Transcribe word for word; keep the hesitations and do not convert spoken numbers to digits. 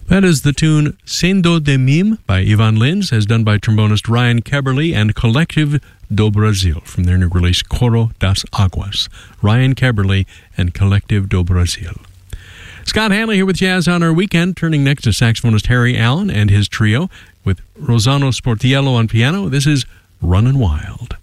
That is the tune Sendo de Mim by Ivan Lins, as done by trombonist Ryan Keberle and Collective do Brasil from their new release Coro das Aguas. Ryan Keberle and Collective do Brasil. Scott Hanley here with Jazz on Our Weekend, turning next to saxophonist Harry Allen and his trio with Rosano Sportiello on piano. This is Runnin' Wild.